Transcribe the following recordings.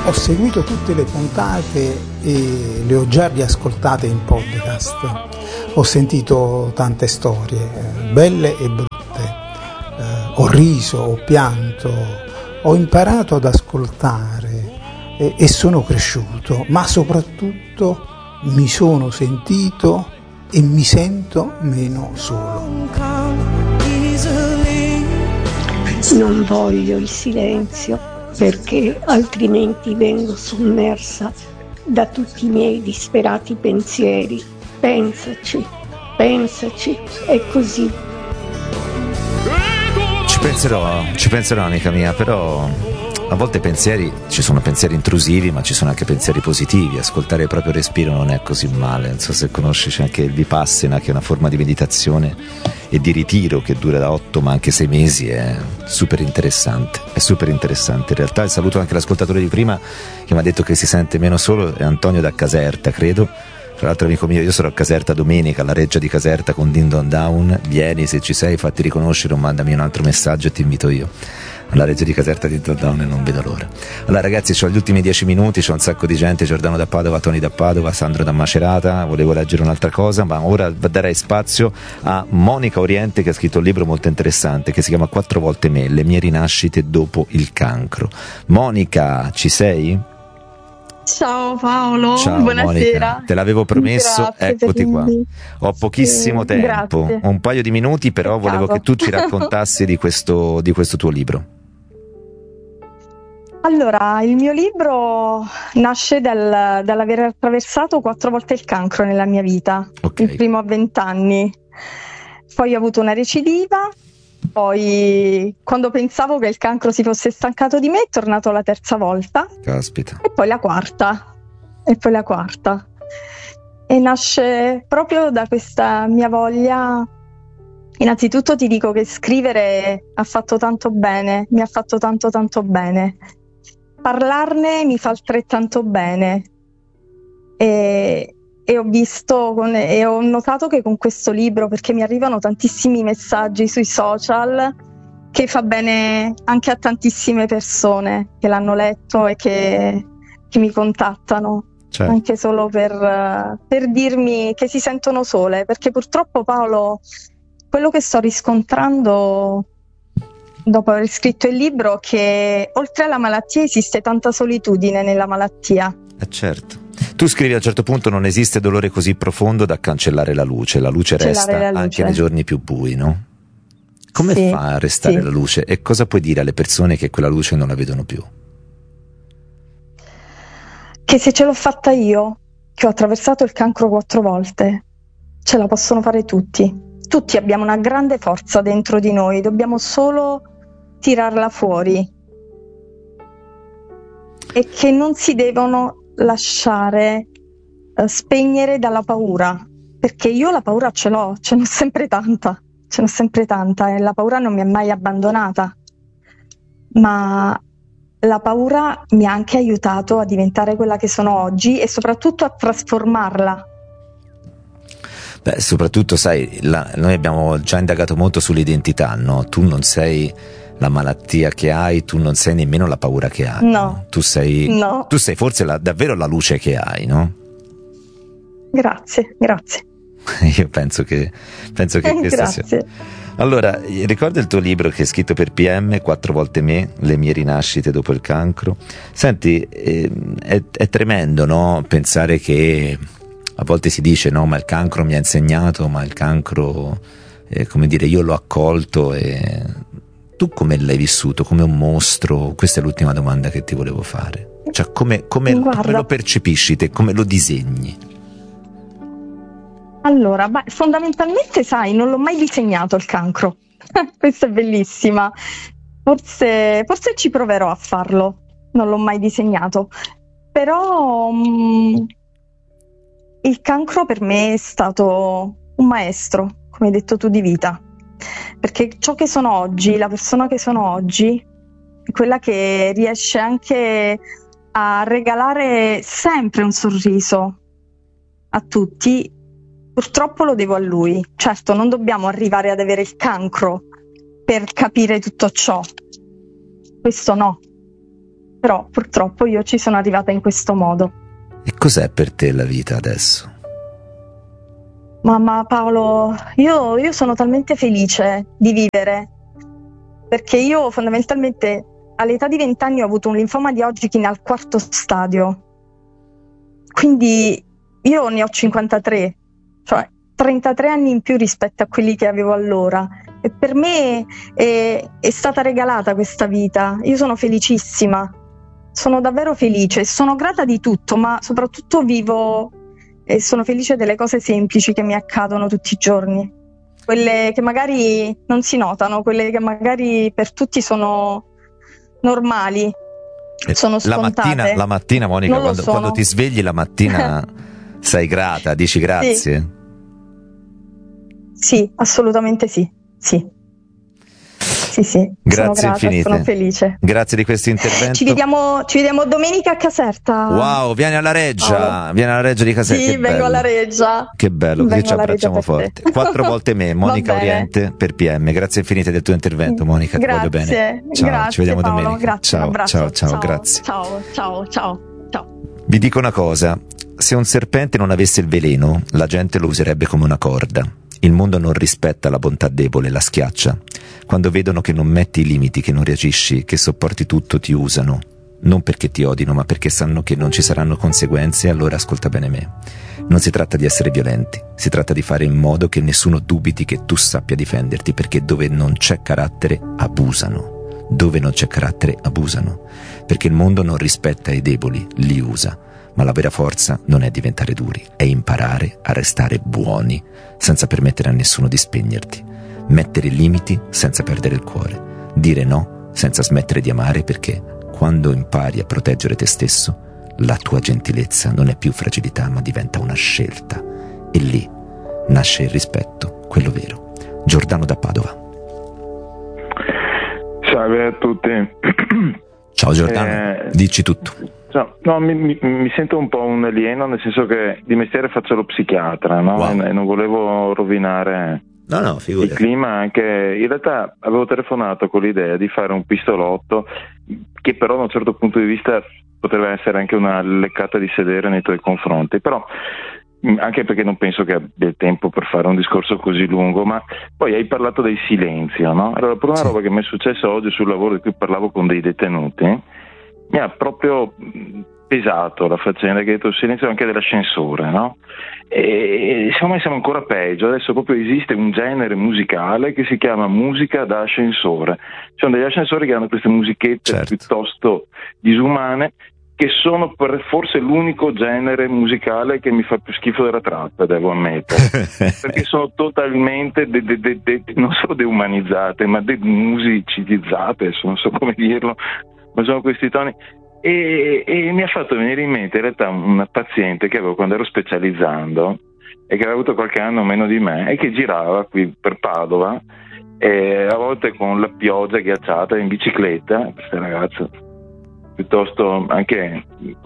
Ho seguito tutte le puntate e le ho già riascoltate in podcast. Ho sentito tante storie, belle e brutte. Ho riso, ho pianto, ho imparato ad ascoltare e sono cresciuto, ma soprattutto mi sono sentito e mi sento meno solo. Non voglio il silenzio, perché altrimenti vengo sommersa da tutti i miei disperati pensieri. Pensaci, pensaci, è così. Ci penserò amica mia, però a volte ci sono pensieri intrusivi, ma ci sono anche pensieri positivi. Ascoltare il proprio respiro non è così male. Non so se conosci, c'è anche il Vipassana, che è una forma di meditazione e di ritiro che dura da 8 ma anche 6 mesi. È super interessante, in realtà. Saluto anche l'ascoltatore di prima che mi ha detto che si sente meno solo, è Antonio da Caserta, credo. Tra l'altro, amico mio, io sarò a Caserta domenica, alla Reggia di Caserta con Dindon Down. Vieni, se ci sei, fatti riconoscere o mandami un altro messaggio e ti invito io alla Reggia di Caserta di Dindon Down, e non vedo l'ora. Allora ragazzi, c'ho gli ultimi 10 minuti, c'ho un sacco di gente: Giordano da Padova, Toni da Padova, Sandro da Macerata. Volevo leggere un'altra cosa, ma ora darei spazio a Monica Oriente, che ha scritto un libro molto interessante che si chiama 4 volte me, le mie rinascite dopo il cancro. Monica, ci sei? Ciao Paolo, ciao, buonasera. Monica. Te l'avevo promesso, Grazie, eccoti qua. Ho pochissimo tempo, grazie. un paio di minuti, però Peccato. volevo che tu ci raccontassi di questo tuo libro. Allora, il mio libro nasce dall'aver attraversato 4 volte il cancro nella mia vita. Ok. Il primo a 20 anni, poi ho avuto una recidiva, poi quando pensavo che il cancro si fosse stancato di me è tornato la 3ª volta. Caspita. E poi la quarta. E nasce proprio da questa mia voglia. Innanzitutto ti dico che scrivere ha fatto tanto bene, mi ha fatto tanto bene. Parlarne mi fa altrettanto bene. E ho visto e ho notato che con questo libro, perché mi arrivano tantissimi messaggi sui social, che fa bene anche a tantissime persone che l'hanno letto e che mi contattano, Certo. anche solo per dirmi che si sentono sole, perché purtroppo, Paolo, quello che sto riscontrando dopo aver scritto il libro è che oltre alla malattia esiste tanta solitudine nella malattia. Certo. Tu scrivi a un certo punto: non esiste dolore così profondo da cancellare la luce resta anche nei giorni più bui, no? Come fa a restare la luce? E cosa puoi dire alle persone che quella luce non la vedono più? Che se ce l'ho fatta io, che ho attraversato il cancro 4 volte, ce la possono fare tutti. Tutti abbiamo una grande forza dentro di noi, dobbiamo solo tirarla fuori. E che non si devono lasciare spegnere dalla paura, perché io la paura ce n'ho sempre tanta e la paura non mi ha mai abbandonata, ma la paura mi ha anche aiutato a diventare quella che sono oggi e soprattutto a trasformarla. Beh, soprattutto sai, noi abbiamo già indagato molto sull'identità, no? Tu non sei la malattia che hai, tu non sei nemmeno la paura che hai. No. Tu sei forse davvero la luce che hai, no? Grazie. Io penso che questo Grazie. sia. Allora, ricorda il tuo libro che hai scritto per PM, 4 volte me, le mie rinascite dopo il cancro. Senti, è tremendo, no? Pensare che a volte si dice: no, ma il cancro mi ha insegnato, ma il cancro, come dire, io l'ho accolto. E tu come l'hai vissuto? Come un mostro? Questa è l'ultima domanda che ti volevo fare. Cioè, come lo percepisci te? Come lo disegni? Allora, fondamentalmente, sai, non l'ho mai disegnato il cancro. Questa è bellissima. Forse ci proverò a farlo. Non l'ho mai disegnato. Però il cancro per me è stato un maestro, come hai detto tu, di vita. Perché ciò che sono oggi, la persona che sono oggi, è quella che riesce anche a regalare sempre un sorriso a tutti. Purtroppo lo devo a lui. Certo, non dobbiamo arrivare ad avere il cancro per capire tutto ciò. Questo no. però purtroppo io ci sono arrivata in questo modo. E cos'è per te la vita adesso? Mamma Paolo, io sono talmente felice di vivere, perché io fondamentalmente all'età di 20 anni ho avuto un linfoma di Hodgkin al 4º stadio, quindi io ne ho 53, cioè 33 anni in più rispetto a quelli che avevo allora, e per me è stata regalata questa vita. Io sono felicissima, sono davvero felice, sono grata di tutto, ma soprattutto vivo e sono felice delle cose semplici che mi accadono tutti i giorni, quelle che magari non si notano, quelle che magari per tutti sono normali, sono scontate. La mattina Monica, quando ti svegli la mattina sei grata, dici grazie? Sì, assolutamente sì. Sì, grazie infinite. Sono felice. Grazie di questo intervento. Ci vediamo domenica a Caserta. Wow, vieni alla Reggia, vieni alla Reggia di Caserta. Sì, vengo alla Reggia. Che bello, così ci abbracciamo forte. 4 volte me, Monica Oriente per PM. Grazie infinite del tuo intervento, Monica, ti voglio bene. Ciao, grazie, ci vediamo Paolo, domenica. Grazie, ciao, grazie. Ciao. Vi dico una cosa, se un serpente non avesse il veleno, la gente lo userebbe come una corda. Il mondo non rispetta la bontà debole, la schiaccia. Quando vedono che non metti i limiti, che non reagisci, che sopporti tutto, ti usano. Non perché ti odino, ma perché sanno che non ci saranno conseguenze, allora ascolta bene me. Non si tratta di essere violenti, si tratta di fare in modo che nessuno dubiti che tu sappia difenderti, perché dove non c'è carattere, abusano. Dove non c'è carattere, abusano. Perché il mondo non rispetta i deboli, li usa. Ma la vera forza non è diventare duri, è imparare a restare buoni senza permettere a nessuno di spegnerti. Mettere limiti senza perdere il cuore. Dire no senza smettere di amare, perché quando impari a proteggere te stesso, la tua gentilezza non è più fragilità ma diventa una scelta. E lì nasce il rispetto, quello vero. Giordano da Padova. Salve a tutti. Ciao Giordano, dici tutto. No, mi sento un po' un alieno, nel senso che di mestiere faccio lo psichiatra, no? Wow. E non volevo rovinare il clima, anche in realtà avevo telefonato con l'idea di fare un pistolotto che però da un certo punto di vista potrebbe essere anche una leccata di sedere nei tuoi confronti, però anche perché non penso che abbia il tempo per fare un discorso così lungo. Ma poi hai parlato del silenzio, no? Allora, per una roba che mi è successa oggi sul lavoro, di cui parlavo con dei detenuti, mi ha proprio pesato la faccenda che hai detto, il silenzio anche dell'ascensore, no? E secondo me siamo ancora peggio. Adesso proprio esiste un genere musicale che si chiama musica da ascensore. Ci sono degli ascensori che hanno queste musichette piuttosto disumane, che sono forse l'unico genere musicale che mi fa più schifo della trappa, devo ammettere, perché sono totalmente non solo deumanizzate, ma demusicizzate, non so come dirlo, ma sono questi toni. E mi ha fatto venire in mente in realtà una paziente che avevo quando ero specializzando e che aveva avuto qualche anno meno di me e che girava qui per Padova, e a volte con la pioggia ghiacciata in bicicletta, questa ragazza piuttosto anche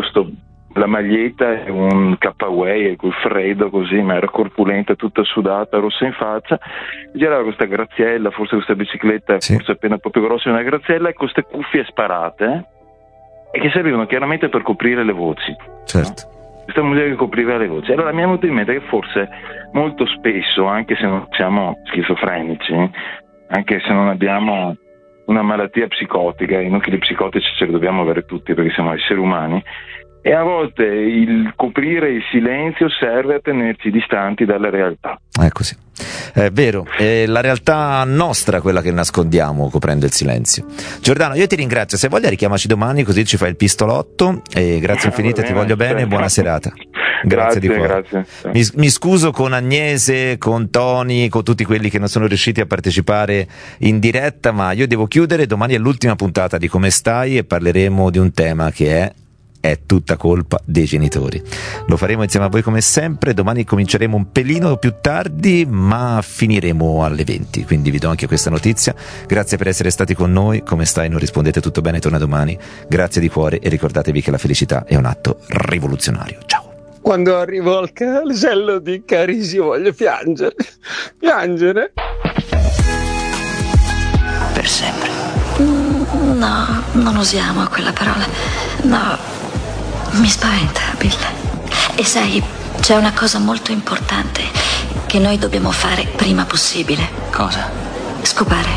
la maglietta e un K-Way e col freddo così, ma era corpulenta, tutta sudata, rossa in faccia, girava questa graziella, forse questa bicicletta forse appena proprio grossa, una graziella, e con queste cuffie sparate e che servivano chiaramente per coprire le voci. Certo. No? Questa musica che copriva le voci. Allora mi è venuto in mente che forse molto spesso, anche se non siamo schizofrenici, anche se non abbiamo una malattia psicotica, e non che gli psicotici ce li dobbiamo avere tutti perché siamo esseri umani, e a volte il coprire il silenzio serve a tenerci distanti dalla realtà. È così, è vero, è la realtà nostra quella che nascondiamo coprendo il silenzio. Giordano, io ti ringrazio, se voglia richiamaci domani così ci fai il pistolotto, e grazie infinite, ti voglio bene, buona serata. Grazie di cuore. Mi scuso con Agnese, con Tony, con tutti quelli che non sono riusciti a partecipare in diretta, ma io devo chiudere. Domani è l'ultima puntata di Come stai e parleremo di un tema che è tutta colpa dei genitori. Lo faremo insieme a voi come sempre. Domani cominceremo un pelino più tardi, ma finiremo alle 20, quindi vi do anche questa notizia. Grazie per essere stati con noi. Come stai? Non rispondete tutto bene? Torna domani. Grazie di cuore e ricordatevi che la felicità è un atto rivoluzionario. Ciao. Quando arrivo al casello di Carisi voglio piangere. Piangere. Per sempre. No, non usiamo quella parola. No, mi spaventa, Bill. E sai, c'è una cosa molto importante che noi dobbiamo fare prima possibile. Cosa? Scopare.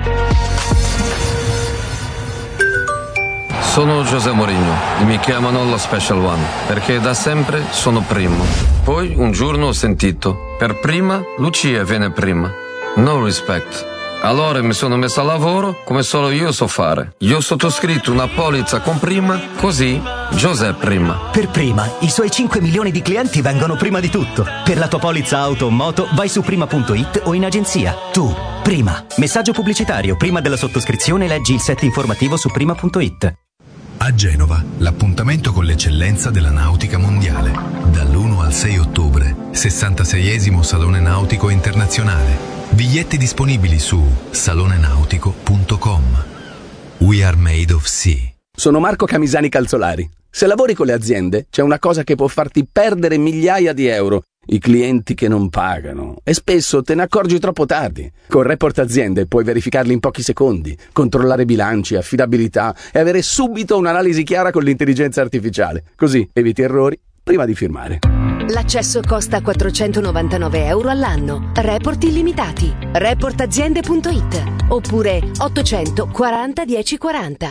Sono José Mourinho e mi chiamano lo Special One perché da sempre sono primo. Poi un giorno ho sentito: per prima Lucia viene prima. No respect. Allora mi sono messo a lavoro come solo io so fare. Io ho sottoscritto una polizza con prima, così José prima. Per prima, i suoi 5 milioni di clienti vengono prima di tutto. Per la tua polizza auto o moto vai su prima.it o in agenzia. Tu, prima. Messaggio pubblicitario. Prima della sottoscrizione leggi il set informativo su prima.it. A Genova, l'appuntamento con l'eccellenza della nautica mondiale. Dall'1 al 6 ottobre, 66esimo Salone Nautico Internazionale. Biglietti disponibili su salonenautico.com. We are made of sea. Sono Marco Camisani Calzolari. Se lavori con le aziende, c'è una cosa che può farti perdere migliaia di euro: i clienti che non pagano. E spesso te ne accorgi troppo tardi. Con Report Aziende puoi verificarli in pochi secondi, controllare bilanci, affidabilità e avere subito un'analisi chiara con l'intelligenza artificiale. Così eviti errori prima di firmare. L'accesso costa 499 euro all'anno. Report illimitati. Reportaziende.it oppure 840 1040.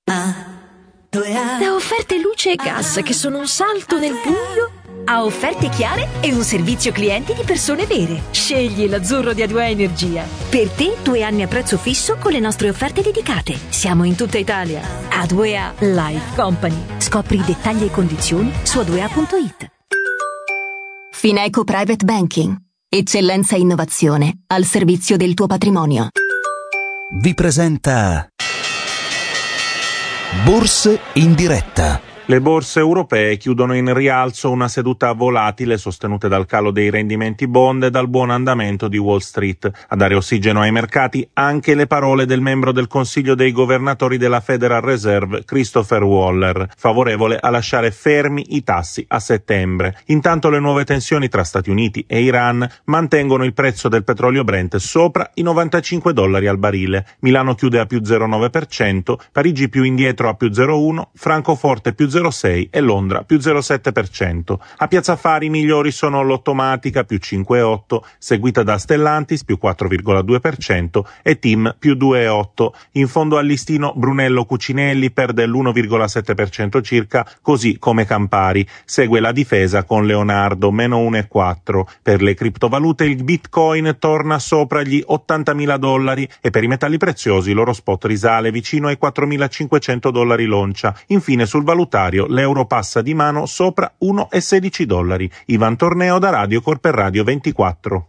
Da offerte luce e gas che sono un salto nel buio a offerte chiare e un servizio clienti di persone vere. Scegli l'azzurro di A2A Energia. Per te 2 anni a prezzo fisso con le nostre offerte dedicate. Siamo in tutta Italia. A2A Life Company. Scopri i dettagli e condizioni su a2a.it. Fineco Private Banking. Eccellenza e innovazione al servizio del tuo patrimonio. Vi presenta Borse in diretta. Le borse europee chiudono in rialzo, una seduta volatile sostenute dal calo dei rendimenti bond e dal buon andamento di Wall Street. A dare ossigeno ai mercati anche le parole del membro del Consiglio dei governatori della Federal Reserve, Christopher Waller, favorevole a lasciare fermi i tassi a settembre. Intanto le nuove tensioni tra Stati Uniti e Iran mantengono il prezzo del petrolio Brent sopra i $95 al barile. Milano chiude a più 0,9%, Parigi più indietro a più 0,1%, Francoforte più 0,6% e Londra più 0,7%. A Piazza Affari i migliori sono Lottomatica più 5,8%, seguita da Stellantis più 4,2% e TIM più 2,8%. In fondo al listino Brunello Cucinelli perde l'1,7% circa, così come Campari. Segue la Difesa con Leonardo meno 1,4%. Per le criptovalute il Bitcoin torna sopra gli $80.000 e per i metalli preziosi l'oro spot risale vicino ai $4.500 l'oncia. Infine sul valutario l'euro passa di mano sopra $1,16. Ivan Torneo da Radiocorp per Radio 24.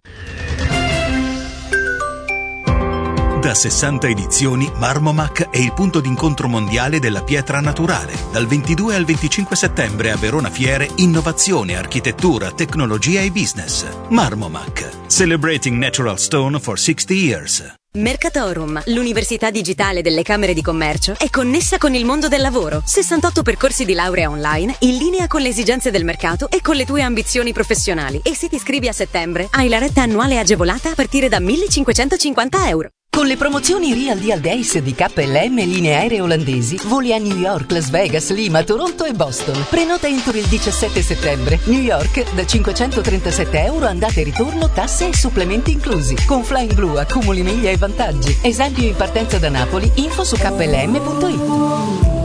Da 60 edizioni Marmomac è il punto d'incontro mondiale della pietra naturale. Dal 22 al 25 settembre a Verona Fiere, innovazione, architettura, tecnologia e business. Marmomac, celebrating natural stone for 60 years. Mercatorum, l'università digitale delle Camere di Commercio, è connessa con il mondo del lavoro. 68 percorsi di laurea online, in linea con le esigenze del mercato e con le tue ambizioni professionali. E se ti iscrivi a settembre, hai la retta annuale agevolata a partire da €1.550. Con le promozioni Real Deal Days di KLM e linee aeree olandesi, voli a New York, Las Vegas, Lima, Toronto e Boston. Prenota entro il 17 settembre. New York da €537 andata e ritorno, tasse e supplementi inclusi. Con Flying Blue accumuli miglia e vantaggi. Esempio in partenza da Napoli, info su klm.it.